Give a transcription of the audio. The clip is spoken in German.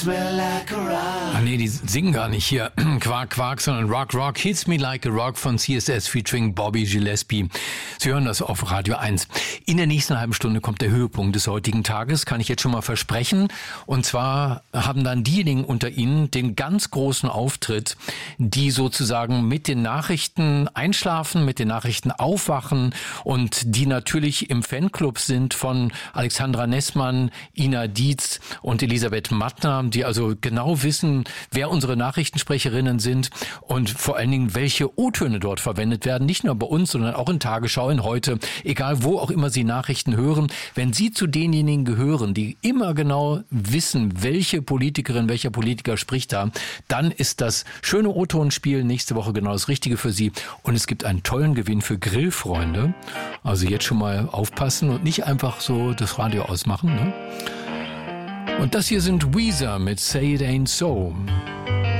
Ah nee, die singen gar nicht hier Quark, Quark, sondern Rock, Rock, Hits Me Like a Rock von CSS featuring Bobby Gillespie. Sie hören das auf Radio 1. In der nächsten halben Stunde kommt der Höhepunkt des heutigen Tages, kann ich jetzt schon mal versprechen. Und zwar haben dann diejenigen unter Ihnen den ganz großen Auftritt, die sozusagen mit den Nachrichten einschlafen, mit den Nachrichten aufwachen und die natürlich im Fanclub sind von Alexandra Nessmann, Ina Dietz und Elisabeth Mattner, die also genau wissen, wer unsere Nachrichtensprecherinnen sind und vor allen Dingen, welche O-Töne dort verwendet werden. Nicht nur bei uns, sondern auch in Tagesschau, in Heute, egal wo auch immer Sie Nachrichten hören. Wenn Sie zu denjenigen gehören, die immer genau wissen, welche Politikerin, welcher Politiker spricht da, dann ist das schöne O-Tonspiel nächste Woche genau das Richtige für Sie. Und es gibt einen tollen Gewinn für Grillfreunde. Also jetzt schon mal aufpassen und nicht einfach so das Radio ausmachen, ne? Und das hier sind Weezer mit Say It Ain't So.